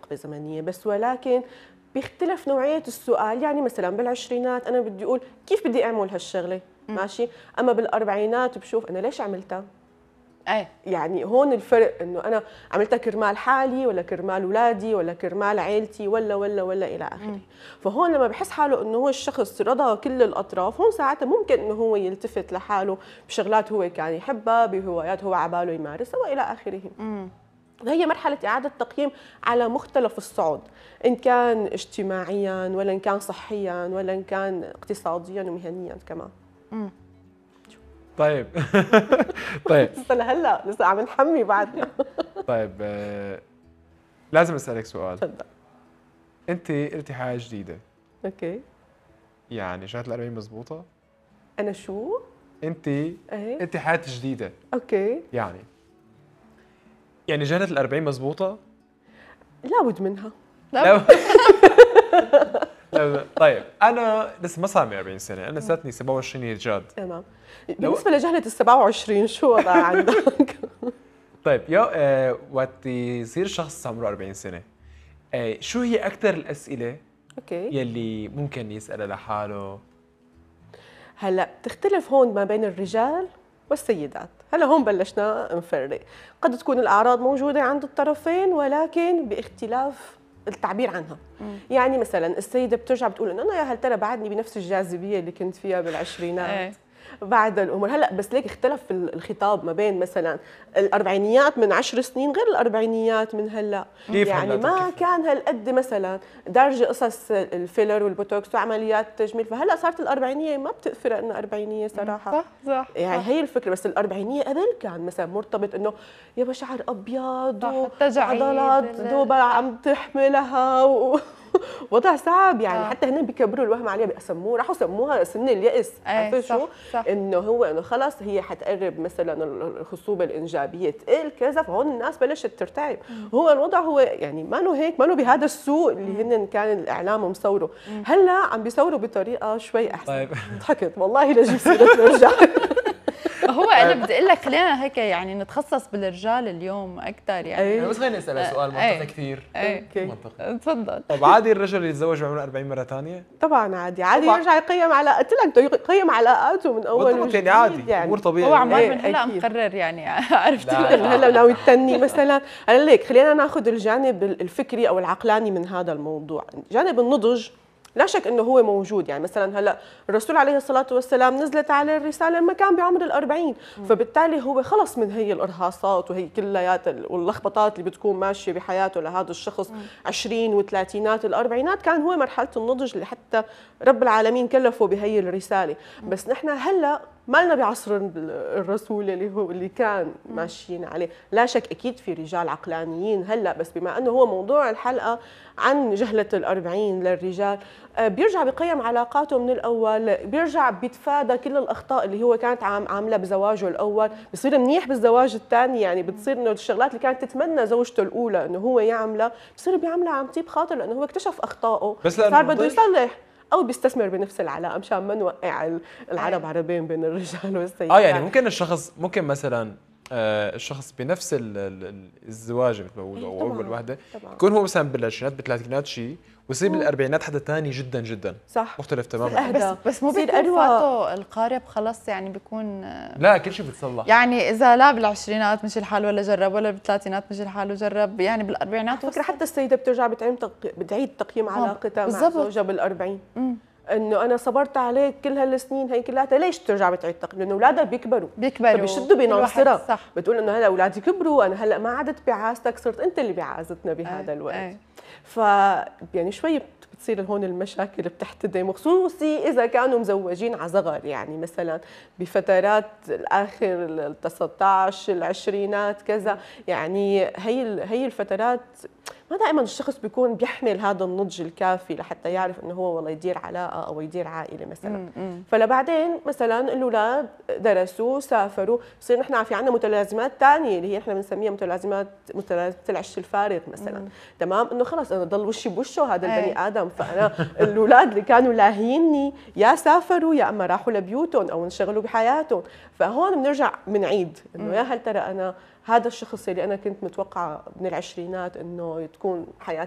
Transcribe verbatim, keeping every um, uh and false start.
حقبة زمنية، بس ولكن بيختلف نوعية السؤال. يعني مثلا بالعشرينات أنا بدي أقول كيف بدي أعمل هالشغلة، ماشي، أما بالأربعينات بشوف أنا ليش عملتها. أي. يعني هون الفرق، انه انا عملتها كرمال حالي ولا كرمال اولادي ولا كرمال عيلتي ولا ولا ولا الى اخره. فهون لما بحس حاله انه هو الشخص رضى كل الاطراف، هون ساعتها ممكن انه هو يلتفت لحاله بشغلات هو كان يحبها، بهوايات هو عباله يمارسها والى اخره. هي مرحلة إعادة تقييم على مختلف الصعد، إن كان اجتماعيا ولا إن كان صحيا ولا إن كان اقتصاديا ومهنيا كمان. مم. طيب طيب لسه لهلا لسه عم نحمي بعدنا. طيب آه، لازم اسالك سؤال. تفضل. انت قلتي حياه جديده، اوكي. يعني شهاده الأربعين مزبوطه؟ انا شو؟ انت ايه انت حياه جديده، اوكي. يعني يعني جهه الأربعين مزبوطه؟ لابد منها. لا لا طيب انا لسه ما صار لي أربعين سنه، انا لساتني سبعة وعشرين رجال. تمام. بالنسبه لجهله ال سبعة وعشرين شو وضعها عندك؟ طيب يا آه وقت يصير الشخص عمره أربعين سنه، آه شو هي اكثر الاسئله اوكي. يلي ممكن يسالها لحاله؟ هلا بتختلف هون ما بين الرجال والسيدات. هلا هون بلشنا نفرق. قد تكون الاعراض موجوده عند الطرفين ولكن باختلاف التعبير عنها. مم. يعني مثلا السيده بترجع بتقول انه انا يا هل ترى بعدني بنفس الجاذبيه اللي كنت فيها بالعشرينات بعد الامور. هلا بس ليك اختلف الخطاب ما بين مثلا الاربعينيات من عشر سنين غير الاربعينيات من هلا. يعني ما كان هالقد مثلا دارجه قصص الفيلر والبوتوكس وعمليات تجميل، فهلا صارت الاربعينيه ما بتفرق انها اربعينيه صراحه. صح صح يعني صح. هي الفكره. بس الاربعينيه قبل كان مثلا مرتبط انه يا شعر ابيض وعضلات دوبها عم تحملها و... وضع صعب يعني. آه. حتى هن بيكبروا الوهم عليها، بيسموه راحوا سموها سن اليأس. عارفه شو؟ صح. انه هو انه خلص هي حتقرب مثلا الخصوبه الانجابيه تقل كذا، فهون الناس بلشت ترتعب. هو الوضع هو يعني ما له هيك، ما له بهذا السوء اللي هن كان الاعلام مصوره. هلا عم بيصوروا بطريقه شوي احسن. طيب ضحكت والله لجيب سيره نرجع. هو انا بدي اقول لك خلينا هيك يعني نتخصص بالرجال اليوم اكثر يعني. أيه. بس خليني اسال سؤال منطقي أيه. كثير أيه. منطقي. تفضل. طب عادي الرجل يتزوج بعمره أربعين مره ثانيه؟ طبعا عادي عادي طبعا. يرجع يقيم علاقات. قلت لك يقيم علاقاته من اول وجديد. يعني عادي يعني امور طبيعيه. هو عمار من هلا مقرر يعني. عرفت هلا ناوي تتني مثلا. هلا ليك خلينا ناخذ الجانب الفكري او العقلاني من هذا الموضوع. جانب النضج لا شك انه هو موجود. يعني مثلا هلا الرسول عليه الصلاه والسلام نزلت عليه الرساله لما كان بعمر الأربعين، فبالتالي هو خلص من هي الارهاصات وهي كليات واللخبطات اللي بتكون ماشيه بحياته لهذا الشخص. عشرين وثلاثينات الأربعينات كان هو مرحله النضج اللي حتى رب العالمين كلفه بهي الرساله. بس نحن هلا ما لنا بعصر الرسول اللي هو اللي كان ماشيين عليه. لا شك اكيد في رجال عقلانيين هلا، بس بما انه هو موضوع الحلقه عن جهله الأربعين للرجال، بيرجع بقيم علاقاته من الاول، بيرجع بيتفادى كل الاخطاء اللي هو كانت عامله بزواجه الاول، بصير منيح بالزواج الثاني. يعني بتصير انه الشغلات اللي كانت تتمنى زوجته الاولى انه هو يعملها بصير بيعملها عن طيب خاطر، لانه هو اكتشف اخطائه صار بده يصلح او بيستثمر بنفس العلاقه مشان ما نوقع العرب أيه. عربين بين الرجال والسيدات. اه يعني ممكن الشخص ممكن مثلا آه الشخص بنفس ال ال الزواج مثل ما بقولوا او اول وحده يكون هو مثلا بالعشرينات بالثلاثينات شيء، ويصير بالاربعينات حدا ثاني جدا جدا صح مختلف تماما. بس بس مو بيكون فاته القارب خلص يعني بيكون لا كل شيء بتصلح. يعني اذا لا بالعشرينات مشي الحال ولا جرب، ولا بالثلاثينات مشي الحال وجرب، يعني بالاربعينات فكرة حتى السيده بترجع بتعيد بتعيد تقييم علاقتها مع زوجها بالأربعين. انه انا صبرت عليك كل هالسنين هي كلها، ليش بترجع بتعيد تقييم؟ لانه اولادها بيكبروا بيكبروا فبيشدوا بناصرها. بتقول انه هلا اولادي كبروا، انا هلا ما عدت بعازتك، صرت انت اللي بعازتنا بهذا الوقت. أي. ف يعني شوي بتصير هون المشاكل بتحتدم، وخصوصي اذا كانوا مزوجين على صغر. يعني مثلا بفترات الاخر ال تسعطعش العشرينات كذا، يعني هي هي الفترات ما دائما الشخص بيكون بيحمل هذا النضج الكافي لحتى يعرف انه هو والله يدير علاقه او يدير عائله مثلا. فلبعدين مثلا الاولاد درسوا سافروا، بصير نحن في عندنا متلازمات ثانيه اللي هي احنا بنسميها متلازمات متلازمه العش الفارغ مثلا. مم. تمام، انه خلص انا ضل وشي بوشه هذا البني أي. ادم. فانا الاولاد اللي كانوا لاهيني يا سافروا يا اما راحوا لبيوتهم او انشغلوا بحياتهم. فهون بنرجع بنعيد انه يا هل ترى انا هذا الشخص اللي انا كنت متوقعه من العشرينات انه تكون حياتي